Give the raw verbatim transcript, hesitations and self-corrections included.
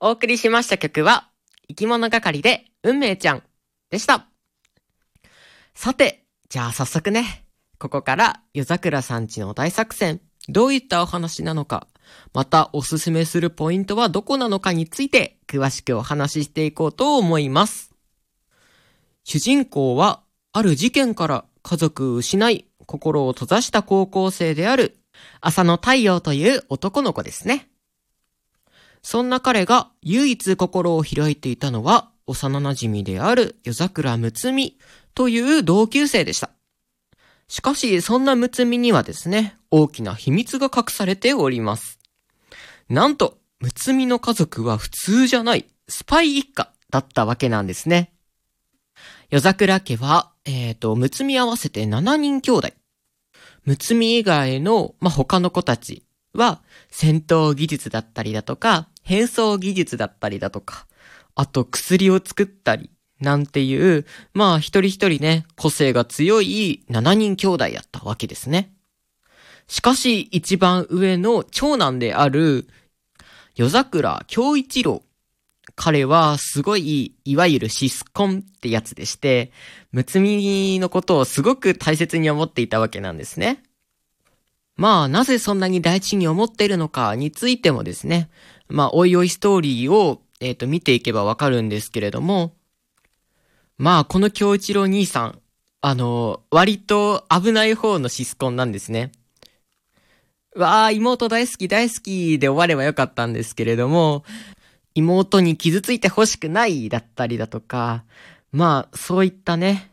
お送りしました曲は、生き物係で運命ちゃんでした。さて、じゃあ早速ね、ここから夜桜さんちの大作戦、どういったお話なのか、またおすすめするポイントはどこなのかについて詳しくお話ししていこうと思います。主人公はある事件から家族を失い、心を閉ざした高校生である浅野太陽という男の子ですね。そんな彼が唯一心を開いていたのは幼馴染である夜桜睦美という同級生でした。しかしそんな睦美にはですね、大きな秘密が隠されております。なんと睦美の家族は普通じゃないスパイ一家だったわけなんですね。夜桜家は、えっと、睦美合わせてしちにん兄弟。睦美以外の、まあ、他の子たちは戦闘技術だったりだとか、変装技術だったりだとか、あと薬を作ったりなんていう、まあ一人一人ね、個性が強いしちにん兄弟やったわけですね。しかし一番上の長男である夜桜恭一郎。彼はすごい、いわゆるシスコンってやつでして、睦美のことをすごく大切に思っていたわけなんですね。まあ、なぜそんなに大事に思っているのかについてもですね、まあ、おいおいストーリーを、えっと、見ていけばわかるんですけれども、まあ、この京一郎兄さん、あの、割と危ない方のシスコンなんですね。わあ、妹大好き大好きで終わればよかったんですけれども、妹に傷ついてほしくないだったりだとか、まあ、そういったね、